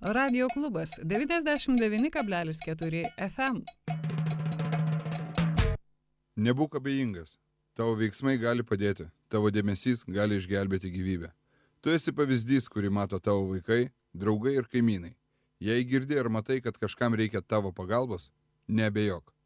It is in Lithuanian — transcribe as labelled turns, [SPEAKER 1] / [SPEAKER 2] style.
[SPEAKER 1] Radio klubas 99,4 FM.
[SPEAKER 2] Nebūk abejingas. Tavo veiksmai gali padėti. Tavo dėmesys gali išgelbėti gyvybę. Tu esi pavyzdys, kurį mato tavo vaikai, draugai ir kaimynai. Jei girdi ar matai, kad kažkam reikia tavo pagalbos, neabejok.